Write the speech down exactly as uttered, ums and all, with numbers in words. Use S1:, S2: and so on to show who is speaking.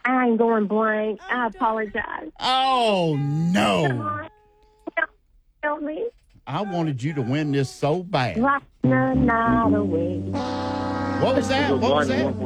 S1: I'm going blank. I apologize.
S2: Oh,
S1: Come
S2: no.
S1: on. Help, help me.
S2: I wanted you to win this so bad.
S1: Rock the night away.
S2: What was that? What was that?